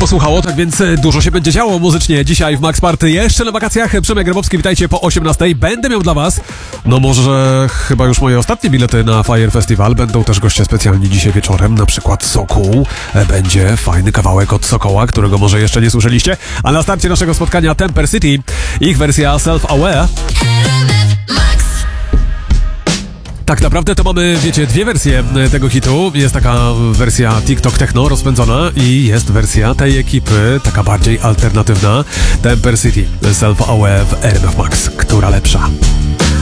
posłuchało, tak więc dużo się będzie działo muzycznie dzisiaj w Max Party. Jeszcze na wakacjach. Przemek Grabowski, witajcie po 18:00. Będę miał dla was, no może chyba już moje ostatnie bilety na Fire Festival. Będą też goście specjalni dzisiaj wieczorem, na przykład Sokół. Będzie fajny kawałek od Sokoła, którego może jeszcze nie słyszeliście. A na starcie naszego spotkania Temper City, ich wersja Self-Aware. Tak naprawdę to mamy, wiecie, dwie wersje tego hitu. Jest taka wersja TikTok Techno rozpędzona i jest wersja tej ekipy, taka bardziej alternatywna. Temper City, Self-Aware w RMF Max. Która lepsza?